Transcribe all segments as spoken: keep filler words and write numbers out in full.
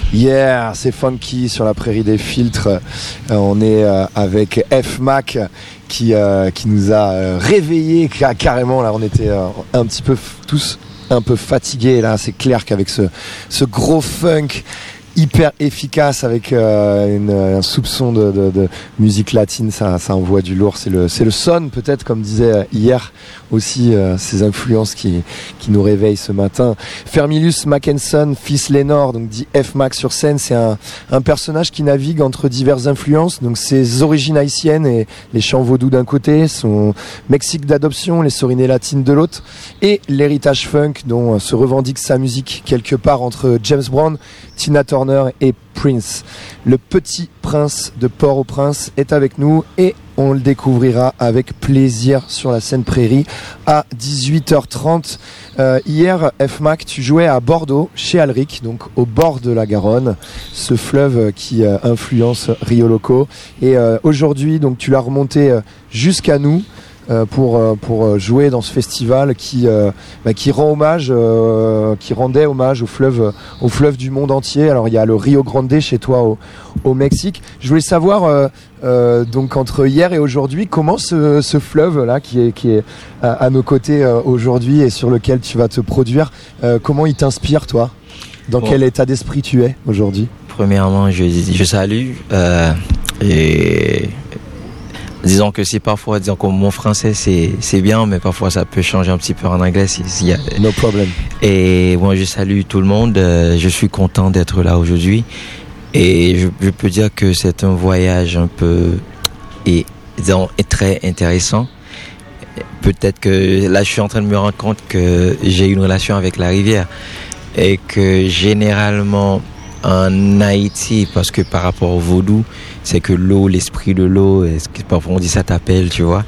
Yeah, c'est funky sur la prairie des filtres. Euh, on est euh, avec F-Mac qui, euh, qui nous a euh, réveillés carrément. Là, on était euh, un petit peu f- tous un peu fatigués. Là, c'est clair qu'avec ce, ce gros funk hyper efficace avec euh, une, un soupçon de, de, de musique latine, ça, ça envoie du lourd. C'est le, c'est le son, peut-être, comme disait hier aussi, euh, ces influences qui, qui nous réveillent ce matin. Fermilus Mackenson, fils Lénore, donc dit F-Mac sur scène, c'est un, un personnage qui navigue entre diverses influences, donc ses origines haïtiennes et les chants vaudous d'un côté, son Mexique d'adoption, les sorinés latines de l'autre, et l'héritage funk dont se revendique sa musique quelque part entre James Brown, Tina Turner et Prince. Le petit prince de Port-au-Prince est avec nous et on le découvrira avec plaisir sur la scène Prairie à dix-huit heures trente. Euh, hier, F-Mac, tu jouais à Bordeaux, chez Alric, donc au bord de la Garonne, ce fleuve qui euh, influence Rio Loco. Et euh, aujourd'hui, donc tu l'as remonté euh, jusqu'à nous. Euh, pour euh, pour jouer dans ce festival qui euh, bah, qui rend hommage euh, qui rendait hommage au fleuve au fleuve du monde entier. Alors il y a le Rio Grande chez toi au, au Mexique. Je voulais savoir euh, euh, donc entre hier et aujourd'hui, comment ce, ce fleuve là qui est qui est à, à nos côtés euh, aujourd'hui et sur lequel tu vas te produire, euh, comment il t'inspire toi? Dans bon. Quel état d'esprit tu es aujourd'hui? Premièrement, je je salue euh, et disons que si parfois, disons que mon français c'est c'est bien, mais parfois ça peut changer un petit peu en anglais. Si, si y a... No problem. Et moi, je salue tout le monde. Euh, je suis content d'être là aujourd'hui. Et je, je peux dire que c'est un voyage un peu, et disons, très intéressant. Peut-être que là, je suis en train de me rendre compte que j'ai une relation avec la rivière et que généralement en Haïti, parce que par rapport au vaudou, c'est que l'eau, l'esprit de l'eau, parfois on dit ça t'appelle, tu vois.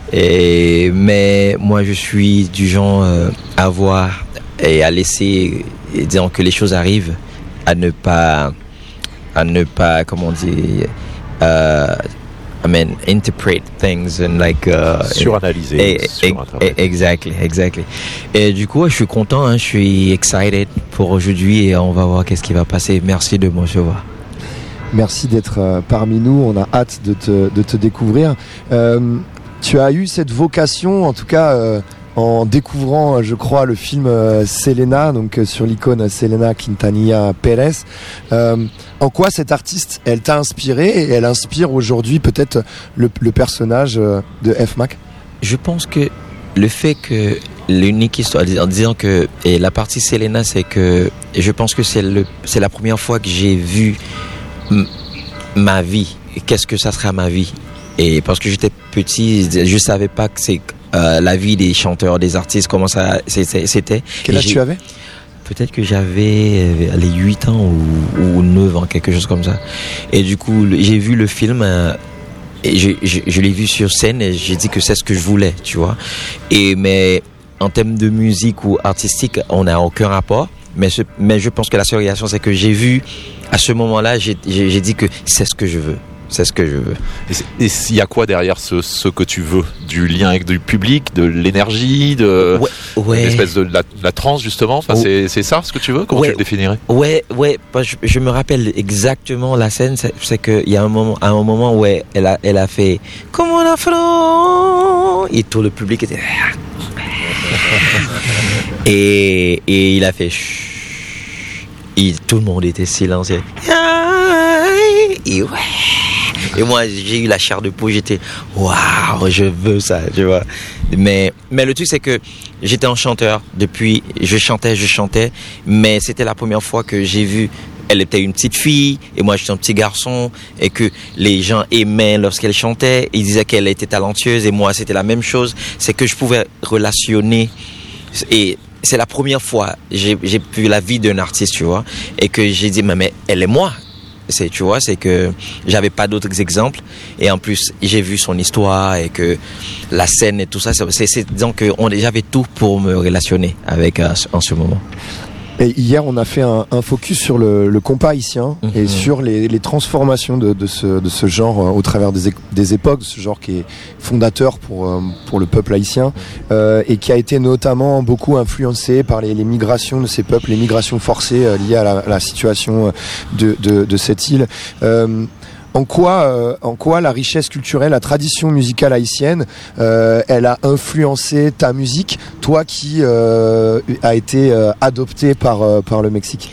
Et, mais moi, je suis du genre euh, à voir et à laisser, et disons que les choses arrivent, à ne pas, à ne pas, comment on dit, euh, I mean, interpret things and like uh, suranalyser. Et, et, et, exactly, exactly. Et du coup, je suis content, hein, je suis excited pour aujourd'hui et on va voir qu'est-ce qui va passer. Merci de me recevoir. Merci d'être euh, parmi nous. On a hâte de te, de te découvrir. Euh, tu as eu cette vocation, en tout cas, euh, en découvrant, je crois, le film euh, Selena, donc euh, sur l'icône Selena Quintanilla Pérez. Euh, en quoi cette artiste, elle t'a inspiré et elle inspire aujourd'hui peut-être le, le personnage euh, de F-Mac? Je pense que le fait que l'unique histoire, en disant que et la partie Selena, c'est que je pense que c'est le, c'est la première fois que j'ai vu m- ma vie. Qu'est-ce que ça sera ma vie? Et parce que j'étais petit, je savais pas que c'est euh, la vie des chanteurs, des artistes, comment ça c'était. Quel âge tu avais? Peut-être que j'avais les huit ans ou, ou neuf ans, quelque chose comme ça. Et du coup, j'ai vu le film euh, et je, je, je l'ai vu sur scène et j'ai dit que c'est ce que je voulais, tu vois. Et mais en termes de musique ou artistique, on n'a aucun rapport. Mais je, mais je pense que la seule réaction, c'est que j'ai vu à ce moment-là, j'ai, j'ai, j'ai dit que c'est ce que je veux. C'est ce que je veux. Et il y a quoi derrière ce, ce que tu veux? Du lien avec du public, de l'énergie, de ouais, ouais. une espèce de la, la transe justement. Enfin, oh. c'est, c'est ça ce que tu veux? Comment ouais, tu le définirais? Ouais, ouais. Je, je me rappelle exactement la scène. C'est, c'est que il y a un moment, à un moment où elle a, elle a fait comme un afro et tout le public était et et il a fait et tout le monde était silencieux. Et ouais. Et moi, j'ai eu la chair de peau, j'étais waouh, je veux ça, tu vois. Mais, mais le truc, c'est que j'étais un chanteur depuis, je chantais, je chantais, mais c'était la première fois que j'ai vu, elle était une petite fille, et moi j'étais un petit garçon, et que les gens aimaient lorsqu'elle chantait, ils disaient qu'elle était talentueuse, et moi c'était la même chose, c'est que je pouvais relationner, et c'est la première fois, j'ai, j'ai vu la vie d'un artiste, tu vois, et que j'ai dit, mais, mais elle est moi. C'est, tu vois, c'est que j'avais pas d'autres exemples et en plus j'ai vu son histoire et que la scène et tout ça, c'est, c'est, c'est disons que on, j'avais tout pour me relationner avec euh, en ce moment. Et hier, on a fait un, un focus sur le, le compas haïtien mmh. et sur les, les transformations de, de, ce, de ce genre euh, au travers des, des époques, ce genre qui est fondateur pour, euh, pour le peuple haïtien euh, et qui a été notamment beaucoup influencé par les, les migrations de ces peuples, les migrations forcées euh, liées à la, à la situation de, de, de cette île. Euh, En quoi, euh, en quoi la richesse culturelle, la tradition musicale haïtienne, euh, elle a influencé ta musique, toi qui euh, a été euh, adopté par euh, par le Mexique?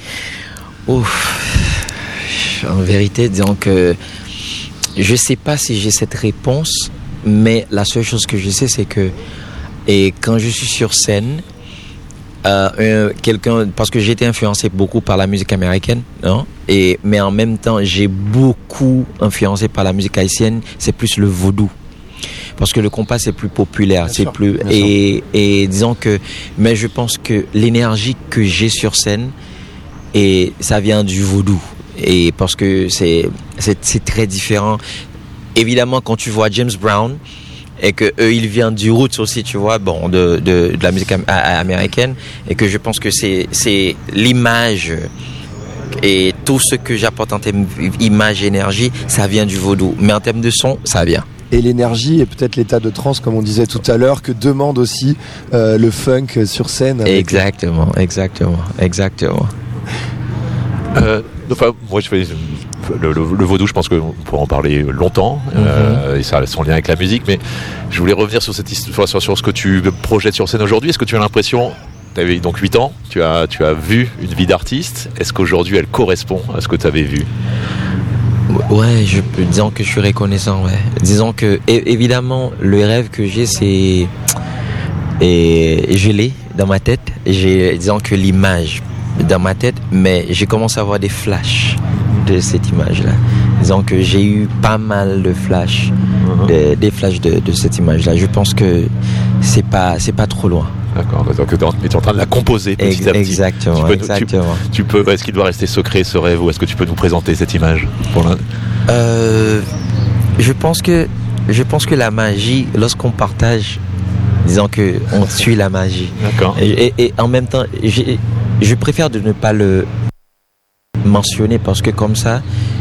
Ouf. En vérité, disons que je sais pas si j'ai cette réponse, mais la seule chose que je sais, c'est que et quand je suis sur scène. Euh, euh, quelqu'un, parce que j'ai été influencé beaucoup par la musique américaine, hein, et, mais en même temps, j'ai beaucoup influencé par la musique haïtienne, c'est plus le vaudou. Parce que le compas, c'est plus populaire, bien c'est sûr, plus, et, et disons que, mais je pense que l'énergie que j'ai sur scène, et ça vient du vaudou. Et parce que c'est, c'est, c'est très différent. Évidemment, quand tu vois James Brown, et que eux ils viennent du roots aussi, tu vois, bon, de de, de la musique am- américaine, et que je pense que c'est c'est l'image et tout ce que j'apporte en termes d'image, énergie, ça vient du vaudou, mais en termes de son, ça vient. Et l'énergie et peut-être l'état de transe, comme on disait tout à l'heure, que demande aussi euh, le funk sur scène. Avec... Exactement, exactement, exactement. Euh, enfin, moi je fais le, le, le vaudou, je pense qu'on pourra en parler longtemps, mm-hmm. euh, et ça a son lien avec la musique, mais je voulais revenir sur cette histoire, sur, sur ce que tu projettes sur scène aujourd'hui. Est-ce que tu as l'impression, tu avais donc huit ans, tu as, tu as vu une vie d'artiste, est-ce qu'aujourd'hui elle correspond à ce que tu avais vu? Ouais, je peux, disons que je suis reconnaissant, ouais. Disons que, é- évidemment, le rêve que j'ai, c'est, et je l'ai dans ma tête, j'ai, disons que l'image dans ma tête, mais j'ai commencé à avoir des flashs de cette image-là. Disons que j'ai eu pas mal de flashs, de, des flashs de, de cette image-là. Je pense que c'est pas, c'est pas trop loin. D'accord, donc tu es en train de la composer petit Ex- à petit. Exactement, tu peux, exactement. Tu, tu peux, est-ce qu'il doit rester secret ce rêve, ou est-ce que tu peux nous présenter cette image pour la... euh, Je pense que, je pense que la magie, lorsqu'on partage, disons que on suit la magie. D'accord. Et, et, et en même temps, j'ai, je préfère de ne pas le mentionner parce que comme ça,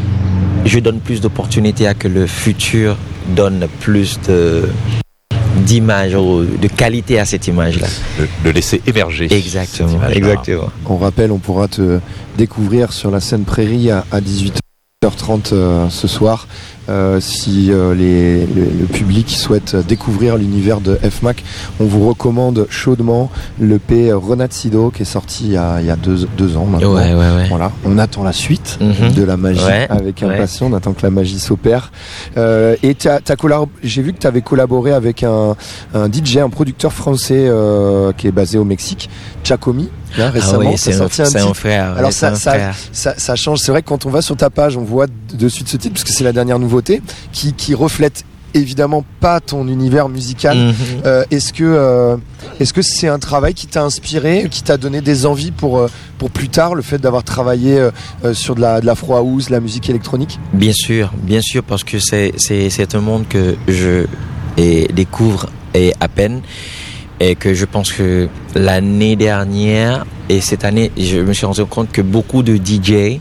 je donne plus d'opportunités à que le futur donne plus de d'image ou de qualité à cette image-là. Le, le laisser émerger. Exactement, exactement. On rappelle, on pourra te découvrir sur la scène Prairie à, à dix-huit heures trente euh, ce soir. Euh, si euh, les, le, le public souhaite découvrir l'univers de F M A C, on vous recommande chaudement le P Renacido qui est sorti il y a, il y a deux, deux ans maintenant. Ouais, ouais, ouais. Voilà, on attend la suite mm-hmm. de la magie ouais, avec impatience, ouais. on attend que la magie s'opère. Euh, et t'as, t'as collab- j'ai vu que tu avais collaboré avec un, un D J, un producteur français euh, qui est basé au Mexique, Giacomi. Là, récemment, ah oui, c'est, un, c'est un frère. Alors ouais, ça, un ça, frère. Ça, ça change. C'est vrai que quand on va sur ta page, on voit de suite ce titre parce que c'est la dernière nouveauté qui, qui reflète évidemment pas ton univers musical. Mm-hmm. Euh, est-ce que euh, est-ce que c'est un travail qui t'a inspiré, qui t'a donné des envies pour euh, pour plus tard, le fait d'avoir travaillé euh, sur de la de l'afro house, de la musique électronique? Bien sûr, bien sûr, parce que c'est c'est c'est un monde que je et découvre et à peine. Et que je pense que l'année dernière et cette année, je me suis rendu compte que beaucoup de D J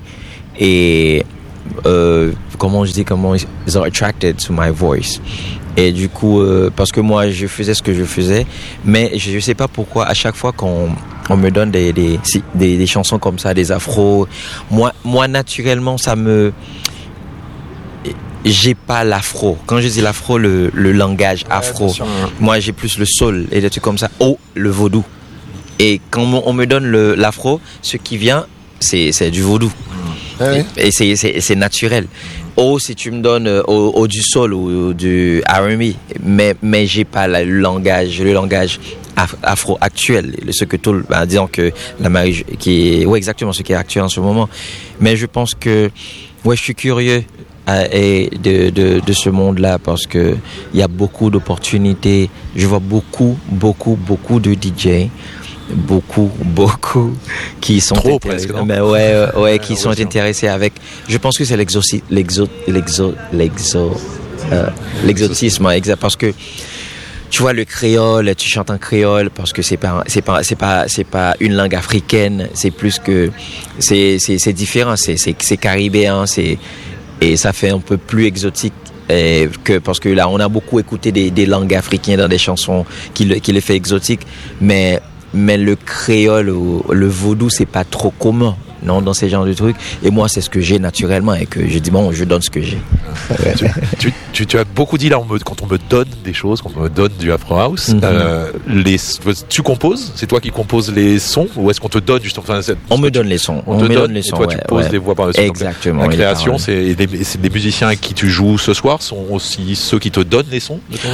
et euh, comment je dis comment ils sont attracted to my voice. Et du coup, euh, parce que moi, je faisais ce que je faisais, mais je ne sais pas pourquoi à chaque fois qu'on on me donne des des, des des chansons comme ça, des afros, moi moi naturellement ça me j'ai pas l'afro. Quand je dis l'afro, le, le langage afro. Ouais, moi, j'ai plus le soul et des trucs comme ça. Oh, le vaudou. Et quand on me donne le, l'afro, ce qui vient, c'est, c'est du vaudou. Ouais. Et, et c'est, c'est, c'est naturel. Oh, si tu me donnes euh, oh, oh, du soul ou, ou du R and B, mais, mais j'ai pas la, le langage, le langage af- afro actuel. Ce que tout, ben, disons que la magie, qui est, ouais, exactement ce qui est actuel en ce moment. Mais je pense que, ouais, je suis curieux. Et de, de, de ce monde-là parce que il y a beaucoup d'opportunités. Je vois beaucoup, beaucoup, beaucoup de D J, beaucoup, beaucoup qui sont trop intéressés. presque, Mais ouais, ouais, ouais, qui sont intéressés avec. Je pense que c'est l'exotisme, l'exo, l'exo, l'exo, euh, l'exotisme, exact, parce que tu vois, le créole, tu chantes en créole parce que c'est pas, c'est pas, c'est pas, c'est pas une langue africaine. C'est plus que, c'est, c'est, c'est différent. C'est, c'est, c'est caribéen. C'est, et ça fait un peu plus exotique. Et que parce que là, on a beaucoup écouté des, des langues africaines dans des chansons qui le, qui les fait exotique. Mais, mais le créole ou le vaudou, c'est pas trop commun. Non, dans ces genres de trucs. Et moi, c'est ce que j'ai naturellement et que je dis, bon, je donne ce que j'ai. tu, tu, tu, tu as beaucoup dit là, on me, quand on me donne des choses, quand on me donne du Afro House, mm-hmm. euh, les, tu composes? C'est toi qui composes les sons ou est-ce qu'on te donne justement enfin, On me donne les sons. On, on te donne, donne les sons. Et toi, ouais, tu poses ouais. les voix par-dessus. Exactement. La création, c'est les, c'est les musiciens avec qui tu joues ce soir sont aussi ceux qui te donnent les sons de ton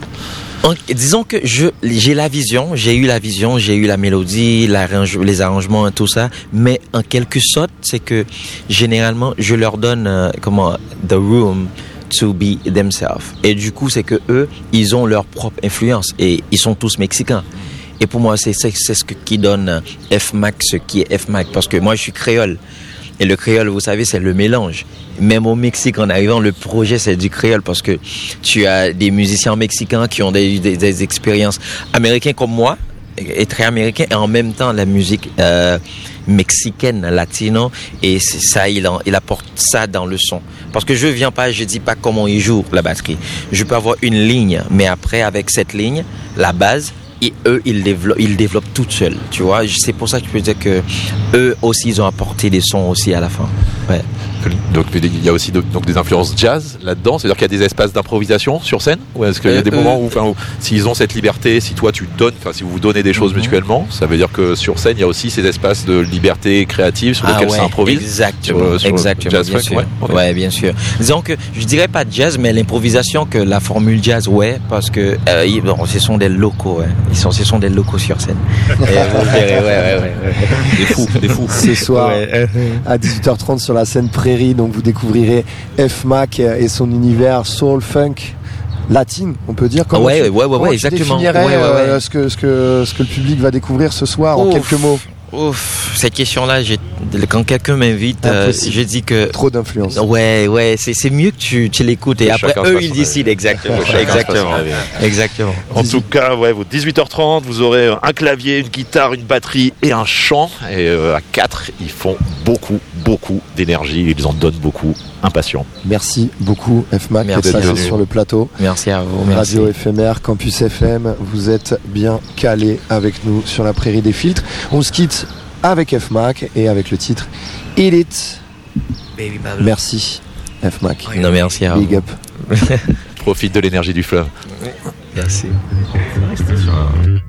En, disons que je, j'ai la vision, j'ai eu la vision, j'ai eu la mélodie, l'arrange, les arrangements, tout ça, mais en quelque sorte, c'est que généralement, je leur donne euh, comment the room to be themselves. Et du coup, c'est que eux, ils ont leur propre influence et ils sont tous mexicains. Et pour moi, c'est, c'est, c'est ce qui donne F-Mac, ce qui est F-Mac, parce que moi, je suis créole. Et le créole, vous savez, c'est le mélange. Même au Mexique, en arrivant, le projet, c'est du créole parce que tu as des musiciens mexicains qui ont des, des, des expériences américaines comme moi, et très américains, et en même temps, la musique euh, mexicaine, latino, et c'est ça, il, en, il apporte ça dans le son. Parce que je viens pas, je dis pas comment il joue la batterie. Je peux avoir une ligne, mais après, avec cette ligne, la base, et eux, ils développent, ils développent tout seuls, tu vois. C'est pour ça que je peux dire que eux aussi, ils ont apporté des sons aussi à la fin. Ouais. Donc il y a aussi de, donc des influences jazz là-dedans, c'est-à-dire qu'il y a des espaces d'improvisation sur scène, ou est-ce qu'il y a des euh, moments où, où s'ils ont cette liberté, si toi tu donnes, enfin si vous vous donnez des choses mm-hmm. mutuellement, ça veut dire que sur scène il y a aussi ces espaces de liberté créative sur lesquels ah ouais, ça improvise. Exactement, sur, sur exactement, jazz bien funk, sûr. Ouais, okay. ouais, bien sûr. Disons que je dirais pas jazz, mais l'improvisation que la formule jazz, ouais, parce que euh, ils, bon, ce sont des locaux, ouais. Ils sont, ce sont des locaux sur scène. Et vous verrez, ouais, ouais, ouais, ouais. Des fous, des fous. Ce soir ouais. à dix-huit heures trente sur la scène Prairie, donc vous découvrez F-Mac et son univers soul funk latine, on peut dire. Comment ouais, tu, ouais, ouais, ouais, exactement. Tu définirais ouais, ouais, ouais. Euh, ce que ce que ce que le public va découvrir ce soir Ouf. en quelques mots. Ouf, cette question-là, j'ai, quand quelqu'un m'invite, euh, je dis que trop d'influence. Ouais, ouais, c'est c'est mieux que tu, tu l'écoutes et, et après eux ils décident exactement, exactement, exactement. En tout cas, ouais, vous dix-huit heures trente, vous aurez un clavier, une guitare, une batterie et un chant. Et euh, à quatre, ils font beaucoup, beaucoup d'énergie. Ils en donnent beaucoup. Impatient. Merci beaucoup F-Mac d'être passé sur le plateau. Merci à vous. Merci. Radio éphémère, Campus F M, vous êtes bien calés avec nous sur la Prairie des Filtres. On se quitte avec F-Mac et avec le titre Eat It. Baby Pablo. Merci F-Mac. Non, merci à Big vous. up. Profite de l'énergie du fleuve. Merci.